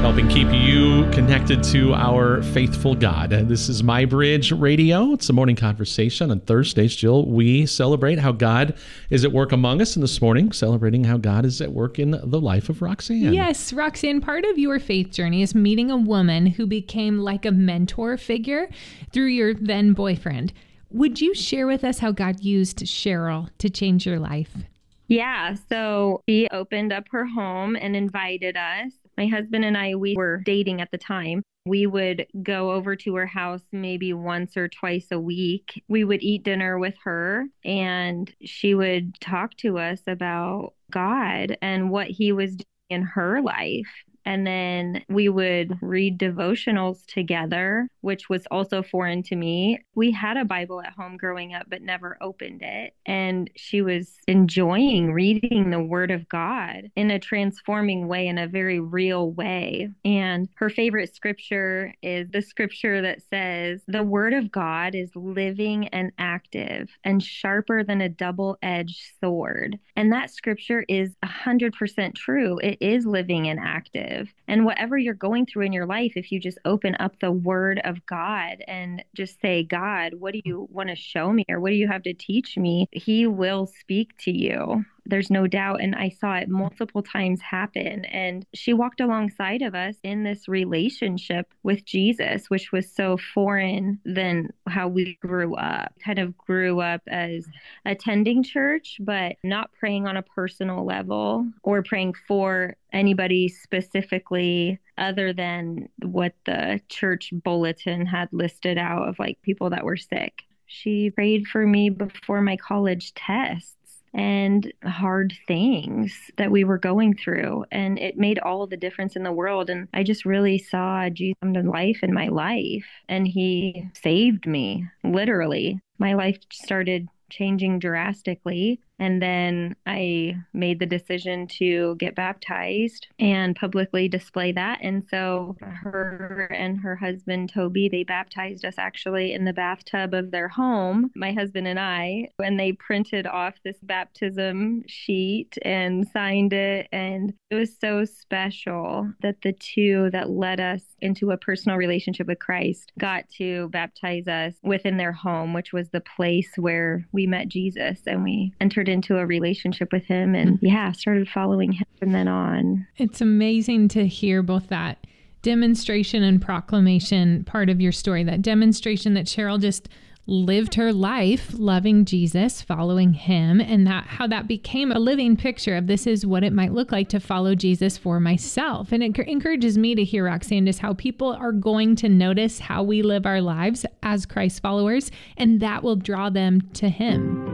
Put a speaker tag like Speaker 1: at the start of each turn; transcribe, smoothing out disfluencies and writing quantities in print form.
Speaker 1: helping keep you connected to our faithful God. This is My Bridge Radio. It's a morning conversation on Thursdays. Jill, we celebrate how God is at work among us, and this morning, celebrating how God is at work in the life of Roxanne.
Speaker 2: Yes, Roxanne, part of your faith journey is meeting a woman who became like a mentor figure through your then boyfriend. Would you share with us how God used Cheryl to change your life?
Speaker 3: Yeah, so she opened up her home and invited us. My husband and I, we were dating at the time. We would go over to her house maybe once or twice a week. We would eat dinner with her, and she would talk to us about God and what he was doing in her life. And then we would read devotionals together, which was also foreign to me. We had a Bible at home growing up, but never opened it. And she was enjoying reading the Word of God in a transforming way, in a very real way. And her favorite scripture is the scripture that says, "The Word of God is living and active and sharper than a double-edged sword." And that scripture is 100% true. It is living and active. And whatever you're going through in your life, if you just open up the Word of God and just say, "God, what do you want to show me? Or what do you have to teach me?" He will speak to you. There's no doubt. And I saw it multiple times happen. And she walked alongside of us in this relationship with Jesus, which was so foreign than how we grew up. Kind of grew up as attending church, but not praying on a personal level or praying for anybody specifically other than what the church bulletin had listed out of like people that were sick. She prayed for me before my college tests and hard things that we were going through. And it made all the difference in the world. And I just really saw Jesus come to life in my life. And he saved me, literally. My life started changing drastically. And then I made the decision to get baptized and publicly display that. And so her and her husband, Toby, they baptized us actually in the bathtub of their home, my husband and I, and they printed off this baptism sheet and signed it. And it was so special that the two that led us into a personal relationship with Christ got to baptize us within their home, which was the place where we met Jesus, and we entered into a relationship with him and started following him from then on.
Speaker 2: It's amazing to hear both that demonstration and proclamation part of your story, that demonstration that Cheryl just lived her life loving Jesus, following him, and that how that became a living picture of this is what it might look like to follow Jesus for myself. And it encourages me to hear, Roxanne, just how people are going to notice how we live our lives as Christ followers, and that will draw them to him.